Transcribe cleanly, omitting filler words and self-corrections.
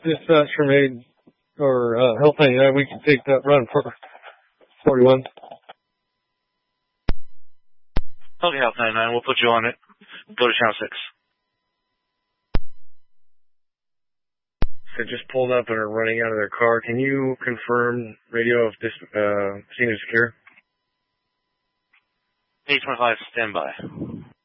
Dispatch from aid or Health 99, we can take that run for 41. Okay, Health 99, we'll put you on it. Go to Channel 6. So just pulled up and are running out of their car. Can you confirm radio if this scene is secure? 825, standby.